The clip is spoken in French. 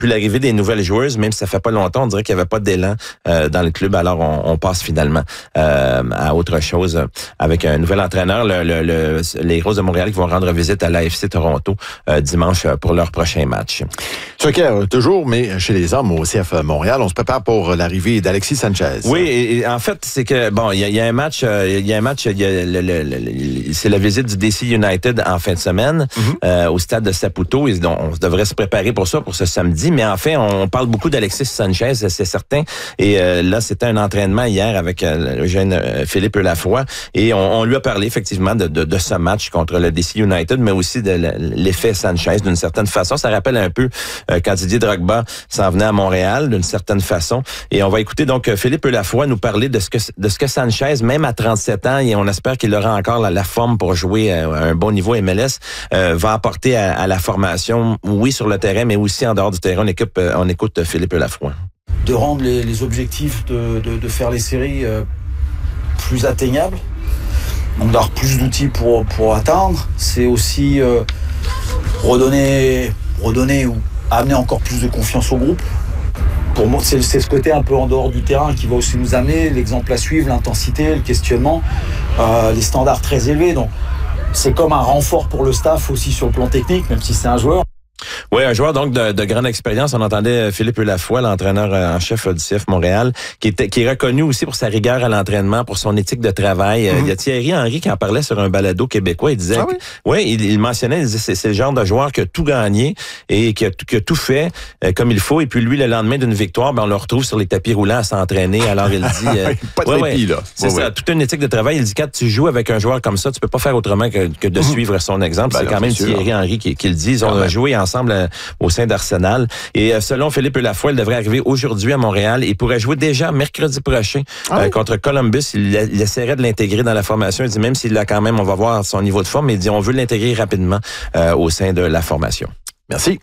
Puis l'arrivée des nouvelles joueuses, même si ça fait pas longtemps, on dirait qu'il y avait pas d'élan dans le club. Alors on passe finalement à autre chose avec un nouvel entraîneur. Les Héros de Montréal qui vont rendre visite à l'AFC Toronto dimanche pour leur prochain match. Soccer, toujours, mais chez les hommes au CF Montréal, on se prépare pour l'arrivée d'Alexis Sanchez. Oui, et en fait, c'est que bon, il y a un match, c'est la visite du DC United en fin de semaine au stade de Saputo. Et donc, on devrait se préparer pour ça, pour ce samedi. Mais en fait, on parle beaucoup d'Alexis Sanchez, c'est certain. Et là, c'était un entraînement hier avec le jeune Philippe Lafoy. Et on lui a parlé effectivement de ce match contre le DC United, mais aussi de l'effet Sanchez d'une certaine façon. Ça rappelle un peu quand Didier Drogba s'en venait à Montréal d'une certaine façon. Et on va écouter donc Philippe Lafoy nous parler de ce que Sanchez, même à 37 ans, et on espère qu'il aura encore la forme pour jouer à un bon niveau MLS, va apporter à la formation, oui, sur le terrain, mais aussi en dehors du terrain. On écoute Philippe Lafoy. De rendre les objectifs de faire les séries plus atteignables, donc d'avoir plus d'outils pour atteindre. C'est aussi redonner ou amener encore plus de confiance au groupe. Pour moi, c'est ce côté un peu en dehors du terrain qui va aussi nous amener l'exemple à suivre, l'intensité, le questionnement, les standards très élevés. Donc, c'est comme un renfort pour le staff aussi sur le plan technique, même si c'est un joueur. Oui, un joueur donc de grande expérience. On entendait Philippe Lafoy, l'entraîneur en chef du CF Montréal, qui est reconnu aussi pour sa rigueur à l'entraînement, pour son éthique de travail. Il y a Thierry Henry qui en parlait sur un balado québécois. Il disait, il mentionnait, il disait c'est le genre de joueur qui a tout gagné et qui a tout fait comme il faut. Et puis lui, le lendemain d'une victoire, on le retrouve sur les tapis roulants à s'entraîner. Alors il dit, pas de répit, là. C'est ça, toute une éthique de travail. Il dit quand tu joues avec un joueur comme ça, tu peux pas faire autrement que de suivre son exemple. C'est quand même Thierry Henry qui le dit. Ils ont joué ensemble au sein d'Arsenal. Et selon Philippe Lafoy, il devrait arriver aujourd'hui à Montréal et pourrait jouer déjà mercredi prochain contre Columbus. Il essaierait de l'intégrer dans la formation. Il dit même s'il l'a quand même, on va voir son niveau de forme, mais il dit on veut l'intégrer rapidement au sein de la formation. Merci.